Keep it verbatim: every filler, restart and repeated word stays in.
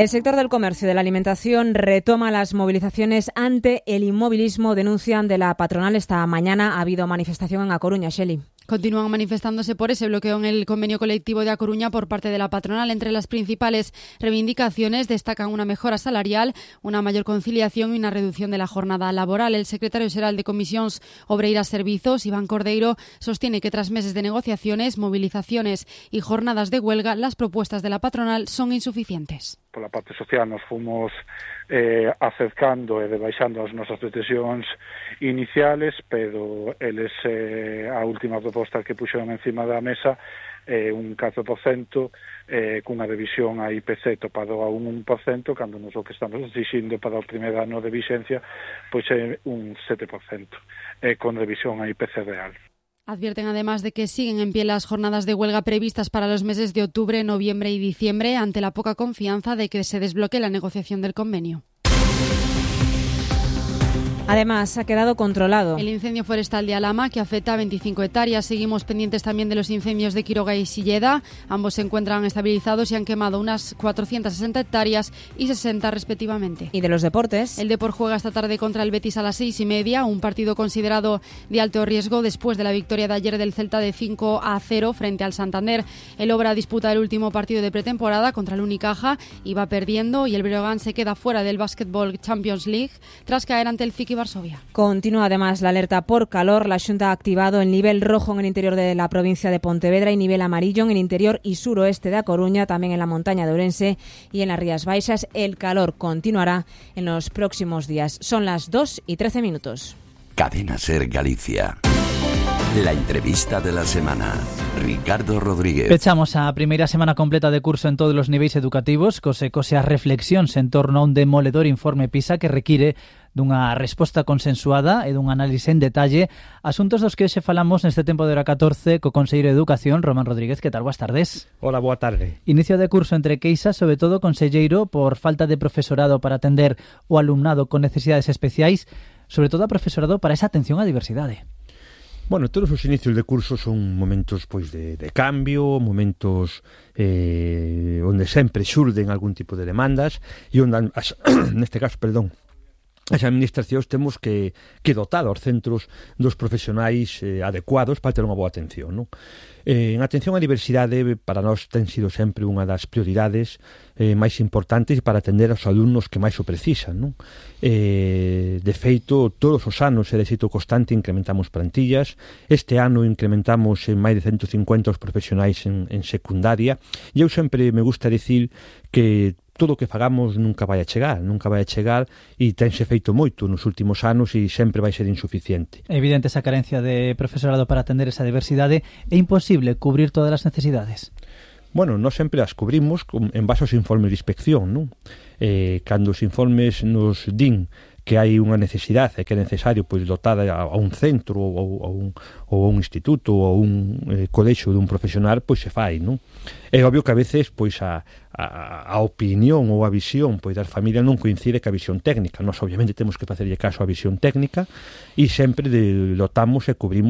El sector del comercio y de la alimentación retoma las movilizaciones ante el inmovilismo, denuncian de la patronal. Esta mañana ha habido manifestación en A Coruña, Shelley. Continúan manifestándose por ese bloqueo en el convenio colectivo de A Coruña por parte de la patronal. Entre las principales reivindicaciones destacan una mejora salarial, una mayor conciliación y una reducción de la jornada laboral. El secretario xeral de Comisións Obreiras Servizos, Iván Cordeiro, sostiene que tras meses de negociaciones, movilizaciones y jornadas de huelga, las propuestas de la patronal son insuficientes. Por la parte social nos fomos eh, acercando e debaixando as nosas pretensións iniciales, pero eles eh, a última proposta que puxeron encima da mesa eh, un catro por cento eh, cunha revisión a I P C topado a un un por cento, cando nos o que estamos exixindo para o primeiro ano de vixencia pois é un sete por cento eh, con revisión a I P C real. Advierten además de que siguen en pie las jornadas de huelga previstas para los meses de octubre, noviembre y diciembre ante la poca confianza de que se desbloquee la negociación del convenio. Además, ha quedado controlado el incendio forestal de Alhama, que afecta a veinticinco hectáreas. Seguimos pendientes también de los incendios de Quiroga y Silleda. Ambos se encuentran estabilizados y han quemado unas cuatrocientas sesenta hectáreas y sesenta respectivamente. ¿Y de los deportes? El Depor juega esta tarde contra el Betis a las seis y media, un partido considerado de alto riesgo después de la victoria de ayer del Celta de cinco a cero frente al Santander. El Obra disputa el último partido de pretemporada contra el Unicaja y va perdiendo, y el Breogán se queda fuera del Basketball Champions League tras caer ante el Ciki Varsovia. Continúa además la alerta por calor. La Xunta ha activado el nivel rojo en el interior de la provincia de Pontevedra y nivel amarillo en el interior y suroeste de A Coruña, también en la montaña de Ourense y en las Rías Baixas. El calor continuará en los próximos días. Son las dos y trece minutos. Cadena Ser Galicia. La entrevista de la semana. Ricardo Rodríguez. Pechamos a primeira semana completa de curso en todos os niveis educativos, cose cose as reflexións en torno a un demoledor informe PISA que require dunha resposta consensuada e dun análise en detalle, asuntos dos que hoxe falamos neste tempo de hora catorce co Conselleiro de Educación, Román Rodríguez. Que tal? Boas tardes. Hola, boa tarde. Inicio de curso entre queixas, sobre todo, conselleiro, por falta de profesorado para atender o alumnado con necesidades especiais, sobre todo a profesorado para esa atención á diversidade. Bueno, todos os inicios de curso son momentos pois de, de cambio, momentos eh, onde sempre xurden algún tipo de demandas e onde, as, neste caso, perdón, as administracións temos que, que dotar aos centros dos profesionais eh, adecuados para ter unha boa atención, non? Eh, en atención á diversidade para nós ten sido sempre unha das prioridades eh, máis importantes para atender aos alumnos que máis o precisan, non? Eh, de feito, todos os anos é de xeito constante incrementamos plantillas. Este ano incrementamos en máis de ciento cincuenta os profesionais en, en secundaria, e eu sempre me gusta dicir que todo o que fagamos nunca vai a chegar, nunca vai a chegar e tense feito moito nos últimos anos e sempre vai ser insuficiente. É evidente esa carencia de profesorado para atender esa diversidade. É imposible cubrir todas as necesidades? Bueno, nós sempre as cubrimos en base aos informes de inspección, non? Eh, cando os informes nos din que hai unha necesidade e que é necesario pois dotar a, a un centro ou a un, ou a un instituto ou a un eh, colexio dun profesional, pois se fai, non? É obvio que a veces pois a, a, a opinión ou a visión pois das familias non coincide ca visión técnica. Nós obviamente temos que facerlle caso á visión técnica e sempre de, dotamos e cubrimos